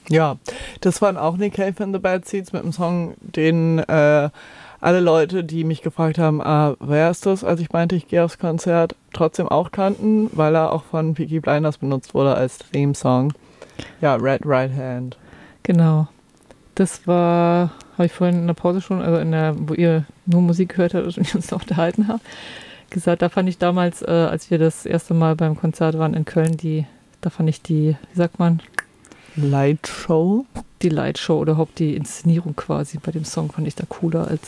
Ja, das waren auch Nick Cave and the Bad Seeds mit einem Song, den alle Leute, die mich gefragt haben, wer ist das, als ich meinte, ich gehe aufs Konzert, trotzdem auch kannten, weil er auch von Peaky Blinders benutzt wurde als Theme-Song. Ja, Red Right Hand. Genau. Das war, habe ich vorhin in der Pause schon, also wo ihr nur Musik gehört habt und wir uns noch unterhalten haben, gesagt, da fand ich damals, als wir das erste Mal beim Konzert waren in Köln, da fand ich wie sagt man? Lightshow? Die Lightshow oder überhaupt die Inszenierung quasi bei dem Song fand ich da cooler als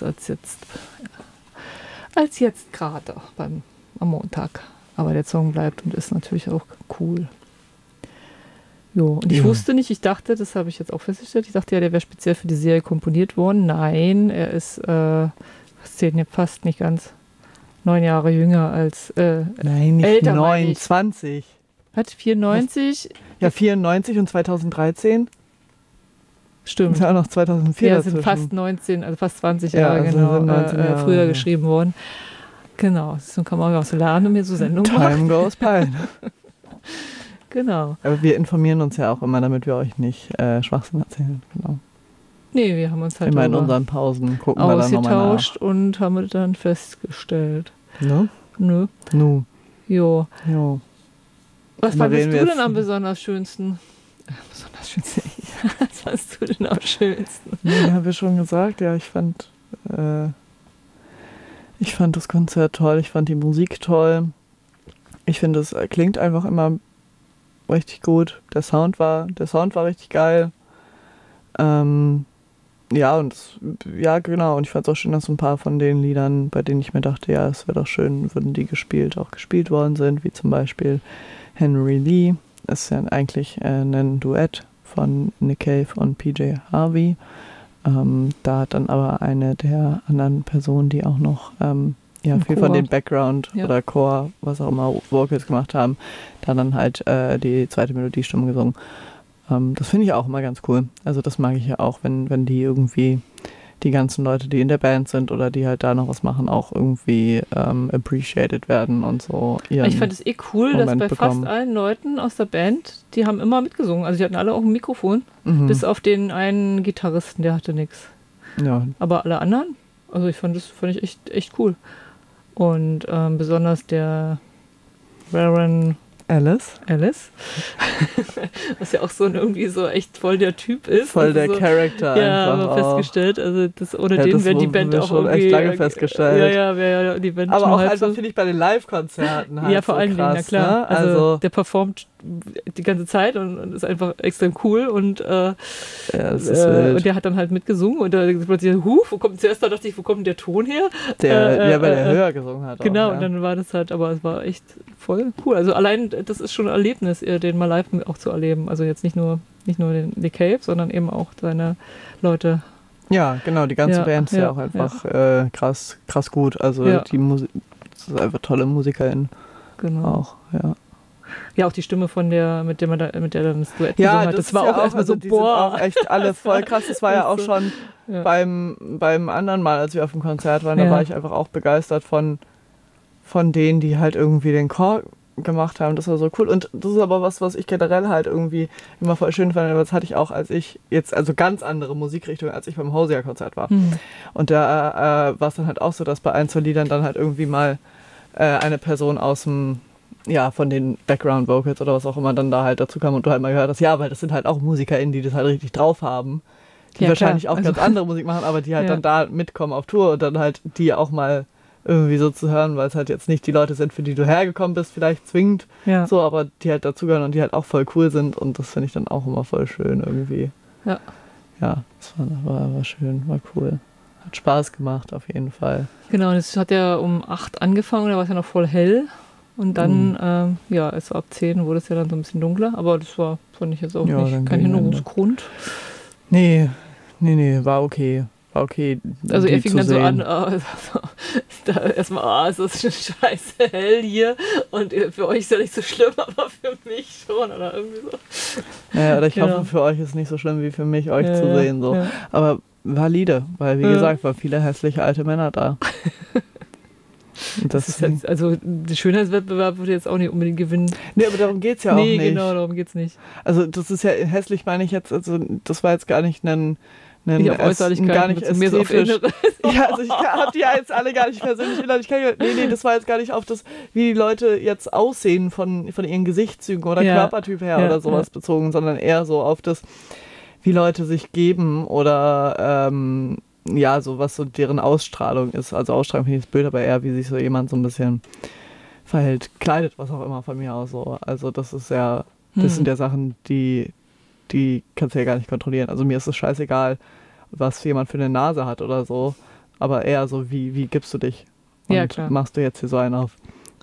jetzt gerade am Montag. Aber der Song bleibt und ist natürlich auch cool. Jo, und ich wusste nicht, ich dachte, das habe ich jetzt auch festgestellt, ich dachte ja, der wäre speziell für die Serie komponiert worden. Nein, er ist fast nicht ganz 9 Jahre jünger als Nein, nicht älter, 29. Hat 94? Ja, 94 und 2013. Stimmt. Ist ja auch noch 2004 Ja, dazwischen. sind fast 19, also fast 20 Jahre, also genau, sind 19 Jahre früher geschrieben worden. Genau, so kann man auch so lernen und mir so Sendungen machen. Time goes by. Genau. Aber wir informieren uns ja auch immer, damit wir euch nicht Schwachsinn erzählen. Genau. Nee, wir haben uns halt immer in unseren Pausen gucken wir dann nochmal ausgetauscht und haben dann festgestellt. Ne? Nö. Nu. Jo. Jo. Was fandest du denn am besonders schönsten? Was fandest du denn am schönsten? Ja, habe ich schon gesagt. Ja, ich fand das Konzert toll. Ich fand die Musik toll. Ich finde, es klingt einfach immer richtig gut. Der Sound war richtig geil. Ja, genau. Und ich fand es auch schön, dass ein paar von den Liedern, bei denen ich mir dachte, ja, es wäre doch schön, würden die auch gespielt worden sind, wie zum Beispiel Henry Lee. Das ist ja eigentlich ein Duett von Nick Cave und PJ Harvey. Da hat dann aber eine der anderen Personen, die auch noch viel Chor von den Background oder Chor, was auch immer, Vocals gemacht haben, dann halt die zweite Melodiestimme gesungen. Das finde ich auch immer ganz cool. Also das mag ich ja auch, wenn die irgendwie die ganzen Leute, die in der Band sind oder die halt da noch was machen, auch irgendwie appreciated werden und so. Ich fand es cool, Moment dass bei bekommen. fast allen Leuten aus der Band, die haben immer mitgesungen. Also die hatten alle auch ein Mikrofon, bis auf den einen Gitarristen, der hatte nichts. Ja. Aber alle anderen, also ich fand ich echt cool. Und besonders der Warren Alice, was ja auch so irgendwie so echt voll der Typ ist. Voll der so, Charakter ja, einfach. haben wir festgestellt. Also ohne den wäre die Band auch schon irgendwie... echt lange festgestellt. Ja, wäre die Band aber schon auch halb einfach, so, finde ich, bei den Live-Konzerten halt ja, vor so allen Dingen, krass, na klar. Ne? Also der performt die ganze Zeit und ist einfach extrem cool und das ist wild. und der hat dann halt mitgesungen und da plötzlich, zuerst da dachte ich, wo kommt denn der Ton her? Weil der höher gesungen hat. Genau, auch, und dann war das halt, aber es war echt voll cool. Also allein, das ist schon ein Erlebnis, den mal live auch zu erleben. Also jetzt nicht nur den Nick Cave, sondern eben auch seine Leute. Ja, genau, die ganze Band ist ja auch einfach krass gut. Also die Musik, das ist einfach tolle Musikerin. Genau. Auch, ja. Ja, auch die Stimme mit der dann das Duett gesungen hat. Das war auch erstmal so, die sind auch echt alle voll krass. Das war ja auch schon ja. beim anderen Mal, als wir auf dem Konzert waren, da war ich einfach auch begeistert von denen, die halt irgendwie den Chor gemacht haben. Das war so cool. Und das ist aber was ich generell halt irgendwie immer voll schön fand. Aber das hatte ich auch, als ich jetzt, also ganz andere Musikrichtung, als ich beim Hosier-Konzert war. Und da war es dann halt auch so, dass bei ein, zwei Liedern dann halt irgendwie mal eine Person aus dem von den Background Vocals oder was auch immer dann da halt dazu kam und du halt mal gehört hast, weil das sind halt auch MusikerInnen, die das halt richtig drauf haben, die wahrscheinlich auch ganz andere Musik machen, aber die halt dann da mitkommen auf Tour und dann halt die auch mal irgendwie so zu hören, weil es halt jetzt nicht die Leute sind, für die du hergekommen bist, vielleicht zwingend, so, aber die halt dazugehören und die halt auch voll cool sind und das finde ich dann auch immer voll schön irgendwie. Ja, das war schön, war cool. Hat Spaß gemacht auf jeden Fall. Genau, und es hat ja um 8 angefangen, da war es ja noch voll hell. Und dann, es war ab 10 wurde es ja dann so ein bisschen dunkler, aber das fand ich jetzt auch nicht kein Hinderungsgrund. Nee, war okay. Also er fing dann so an, da erstmal, es ist scheiße hell hier und für euch ist ja nicht so schlimm, aber für mich schon oder irgendwie so. Ja, oder ich hoffe, für euch ist es nicht so schlimm wie für mich, euch zu sehen. So. Ja. Aber valide, weil wie gesagt, waren viele hässliche alte Männer da. Das ist jetzt, also der Schönheitswettbewerb würde jetzt auch nicht unbedingt gewinnen. Nee, aber darum geht es ja auch nicht. Nee, genau, darum geht es nicht. Also das ist ja hässlich, meine ich jetzt, also das war jetzt gar nicht nicht auf Äußerlichkeiten, gar nicht mehr so auf Inneres. Ja, also ich habe die ja jetzt alle gar nicht persönlich innerlich kennengelernt. Nee, das war jetzt gar nicht auf das, wie die Leute jetzt aussehen von ihren Gesichtszügen oder Körpertyp her oder sowas bezogen, sondern eher so auf das, wie Leute sich geben oder so was so deren Ausstrahlung ist. Also Ausstrahlung finde ich das blöd, aber eher wie sich so jemand so ein bisschen verhält, kleidet, was auch immer von mir aus so. Also das ist ja, das sind ja Sachen, die kannst du ja gar nicht kontrollieren. Also mir ist es scheißegal, was jemand für eine Nase hat oder so, aber eher so, wie gibst du dich? Und machst du jetzt hier so einen auf?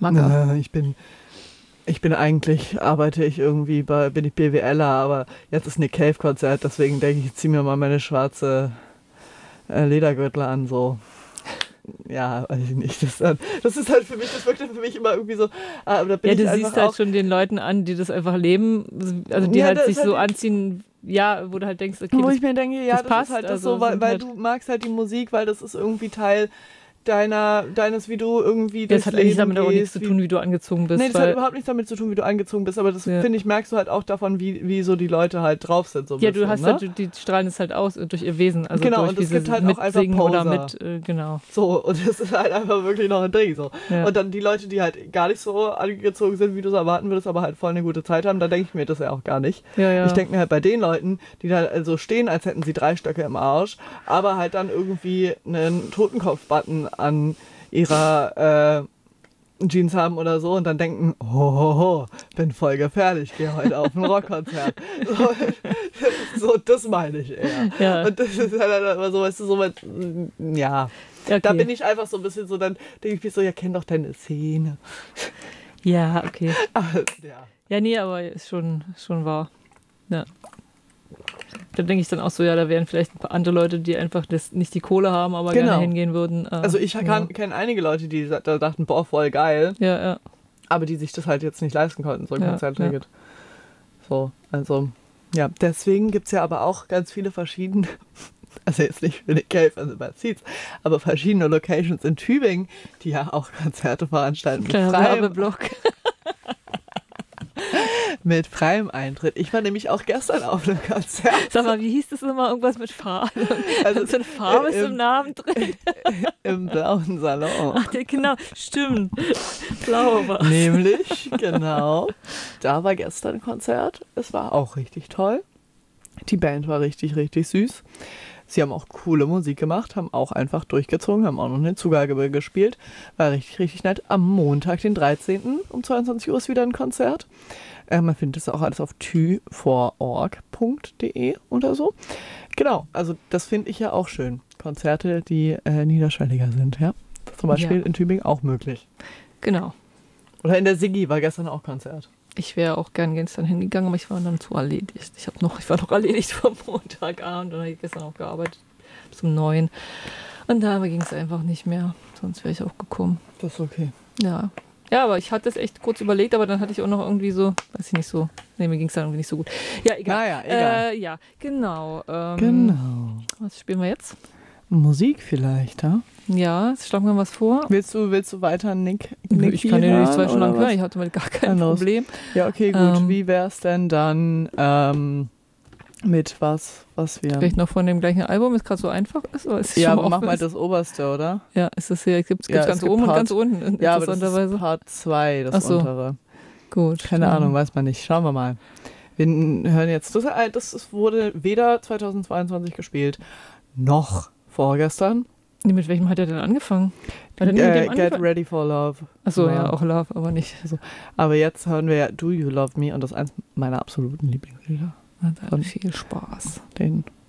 Ich bin eigentlich, bin ich BWLer, aber jetzt ist Nick Cave Konzert, deswegen denke ich ziehe mir mal meine schwarze Ledergürtel an, so. Ja, weiß ich nicht. Das ist halt für mich, das wirkt für mich immer irgendwie so. Da bin du siehst halt schon den Leuten an, die das einfach leben, also die halt sich so anziehen, wo du halt denkst, okay, wo ich mir denke, das passt, ist halt das also so, weil du magst halt die Musik, weil das ist irgendwie Teil deines, wie du irgendwie das hat eigentlich damit auch nichts zu tun, wie du angezogen bist. Nee, das hat überhaupt nichts damit zu tun, wie du angezogen bist, aber das, finde ich, merkst du halt auch davon, wie so die Leute halt drauf sind. So ein bisschen, du hast halt, die strahlen es halt aus durch ihr Wesen. Also genau, durch, und es gibt halt auch einfach Poser. Oder mit, genau. So, und das ist halt einfach wirklich noch ein Ding. So. Ja. Und dann die Leute, die halt gar nicht so angezogen sind, wie du es erwarten würdest, aber halt voll eine gute Zeit haben, da denke ich mir das ja auch gar nicht. Ja. Ich denke mir halt bei den Leuten, die da so stehen, als hätten sie 3 Stöcke im Arsch, aber halt dann irgendwie einen Totenkopf-Button an ihrer Jeans haben oder so und dann denken, bin voll gefährlich, gehe heute auf ein Rockkonzert. So, das meine ich eher. Ja. Und das ist halt immer so, weißt du, so mit, ja. Okay. Da bin ich einfach so ein bisschen so, dann denke ich mir so, ja, kenn doch deine Szene. Ja, okay. Aber, ja, nee, aber ist schon wahr. Ja. Da denke ich dann auch so, da wären vielleicht ein paar andere Leute, die einfach nicht die Kohle haben, aber gerne hingehen würden. Also ich kenne einige Leute, die da dachten, boah, voll geil. Ja. Aber die sich das halt jetzt nicht leisten konnten, so ein Konzertticket. So, also, ja, deswegen gibt es ja aber auch ganz viele verschiedene, also jetzt nicht für Nick Cave, also bei Seeds, aber verschiedene Locations in Tübingen, die ja auch Konzerte veranstalten. Mit freiem Eintritt. Ich war nämlich auch gestern auf einem Konzert. Sag mal, wie hieß das nochmal? Irgendwas mit Farbe? Also so eine Farbe ist im Namen drin. Im blauen Salon. Ach, genau, stimmt. Blau war nämlich, genau. Da war gestern ein Konzert. Es war auch richtig toll. Die Band war richtig, richtig süß. Sie haben auch coole Musik gemacht, haben auch einfach durchgezogen, haben auch noch eine Zugabe gespielt. War richtig, richtig nett. Am Montag, den 13. um 22 Uhr ist wieder ein Konzert. Man findet das auch alles auf tü4org.de oder so. Genau, also das finde ich ja auch schön. Konzerte, die niederschwelliger sind, ja. Zum Beispiel in Tübingen auch möglich. Genau. Oder in der Siggi war gestern auch Konzert. Ich wäre auch gern gestern hingegangen, aber ich war dann zu erledigt. Ich war noch erledigt vom Montagabend und habe gestern auch gearbeitet bis um 9. Und da ging es einfach nicht mehr. Sonst wäre ich auch gekommen. Das ist okay. Ja. Ja, aber ich hatte es echt kurz überlegt, aber dann hatte ich auch noch irgendwie so, weiß ich nicht so, mir ging es dann irgendwie nicht so gut. Ja, egal. Naja, egal. Ja, genau. Genau. Was spielen wir jetzt? Musik vielleicht, ja? Ja, schlagen wir was vor. Willst du weiter Nick ich kann den nicht 2 Stunden lang hören, ich hatte damit gar kein Problem. Ja, okay, gut. Wie wär's denn dann mit was wir... Vielleicht noch von dem gleichen Album, ist gerade so einfach ist? Oder ist ja, aber mach mal das Oberste, oder? Ja, ist das hier, gibt's ganz oben und ganz unten. Ja, aber das ist Part 2, das untere. Gut. Keine Ahnung, weiß man nicht. Schauen wir mal. Wir hören jetzt... Das wurde weder 2022 gespielt, noch vorgestern. Mit welchem hat er denn angefangen? Get Ready for Love. Achso, ja, auch Love, aber nicht. Also, aber jetzt hören wir Do You Love Me und das ist eins meiner absoluten Lieblingslieder. Hat viel Spaß. Den